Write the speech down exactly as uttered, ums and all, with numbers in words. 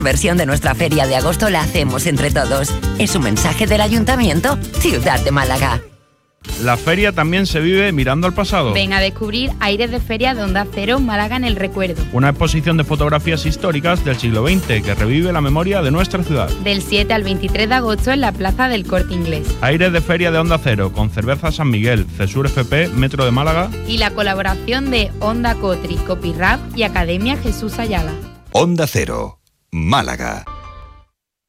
Versión de nuestra feria de agosto la hacemos entre todos. Es un mensaje del Ayuntamiento, Ciudad de Málaga. La feria también se vive mirando al pasado. Ven a descubrir Aires de Feria de Onda Cero Málaga en el Recuerdo. Una exposición de fotografías históricas del siglo veinte que revive la memoria de nuestra ciudad. Del siete al veintitrés de agosto en la Plaza del Corte Inglés. Aires de Feria de Onda Cero con Cerveza San Miguel, Cesur F P, Metro de Málaga. Y la colaboración de Onda Cotri, Copyrap y Academia Jesús Ayala. Onda Cero, Málaga.